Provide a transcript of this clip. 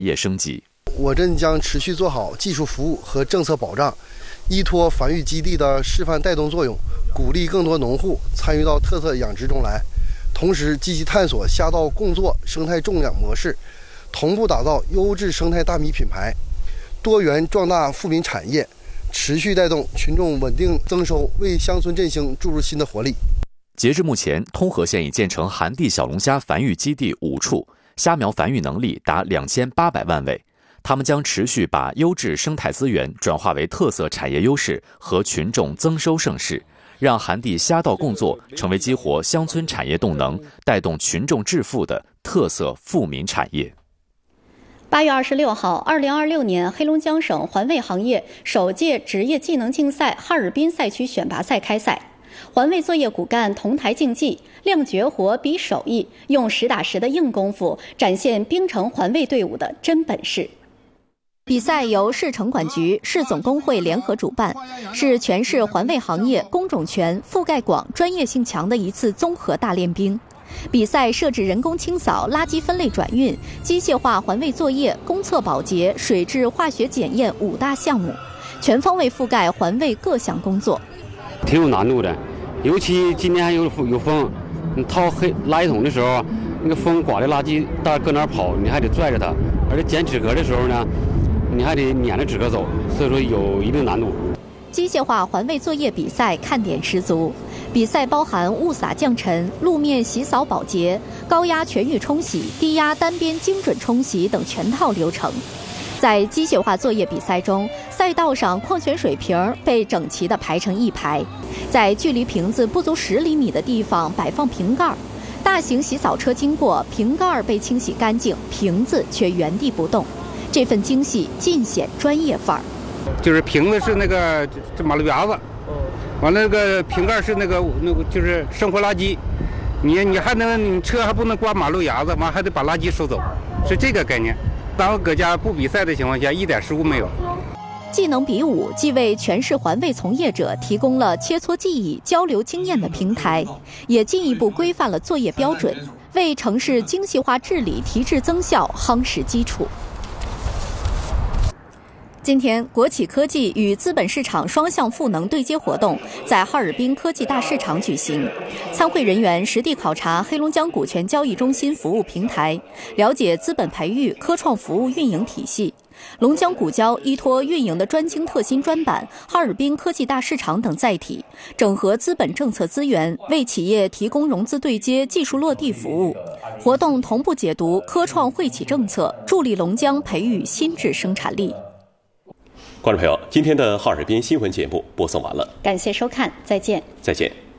业升级。 我镇将持续做好技术服务和政策保障，依托繁育基地的示范带动作用，鼓励更多农户参与到特色养殖中来，同时积极探索虾稻共作生态种养模式，同步打造优质生态大米品牌，多元壮大富民产业，持续带动群众稳定增收，为乡村振兴注入新的活力。 截至目前，通河县已建成寒地小龙虾繁育基地5处，虾苗繁育能力达2800万尾。他们将持续把优质生态资源转化为特色产业优势和群众增收盛世，让寒地虾稻共作成为激活乡村产业动能、带动群众致富的特色富民产业。 8月26号，2026年黑龙江省环卫行业首届职业技能竞赛哈尔滨赛区选拔赛开赛。环卫作业骨干同台竞技，亮绝活比手艺，用实打实的硬功夫展现冰城环卫队伍的真本事。比赛由市城管局、市总工会联合主办，是全市环卫行业工种全、覆盖广、专业性强的一次综合大练兵。比赛设置人工清扫、垃圾分类转运、机械化环卫作业、公厕保洁、水质化学检验5大项目，全方位覆盖环卫各项工作。 挺有难度的，尤其今年还有风，你掏垃圾桶的时候，那个风刮的垃圾袋搁哪跑，你还得拽着它，而且捡纸壳的时候呢，你还得撵着纸壳走，所以说有一定难度。 机械化环卫作业比赛看点十足，比赛包含雾洒降尘、路面洗扫保洁、高压全域冲洗、低压单边精准冲洗等全套流程。在机械化作业比赛中，赛道上矿泉水瓶被整齐地排成一排，在距离瓶子不足10厘米的地方摆放瓶盖，大型洗扫车经过，瓶盖被清洗干净，瓶子却原地不动，这份精细尽显专业范儿。 就是瓶子是那个马路牙子，完了那个瓶盖是那个就是生活垃圾，你还能你车还不能刮马路牙子，完还得把垃圾收走，是这个概念。当搁家不比赛的情况下，一点失误没有。 技能比武既为全市环卫从业者提供了切磋技艺、交流经验的平台，也进一步规范了作业标准，为城市精细化治理提质增效夯实基础。今天，国企科技与资本市场双向赋能对接活动在哈尔滨科技大市场举行。参会人员实地考察黑龙江股权交易中心服务平台，了解资本培育、科创服务运营体系。龙江股交依托运营的专精特新专版、哈尔滨科技大市场等载体，整合资本政策资源，为企业提供融资对接、技术落地服务。活动同步解读科创惠企政策，助力龙江培育新质生产力。 观众朋友，今天的哈尔滨新闻节目播送完了， 感谢收看，再见。 再见。